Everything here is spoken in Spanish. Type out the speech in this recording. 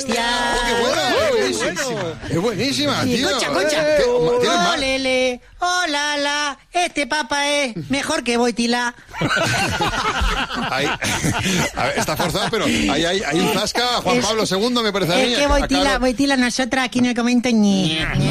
Sebastián. ¡Oh, qué buena! Es buenísima, Y tío. escucha. ¿Tienes más? Olele, la, este papa es mejor que Boitila. A ver, está forzado, pero hay un zasca. Juan Pablo II, me parece a mí. Es que Boitila, nosotras aquí en el convento,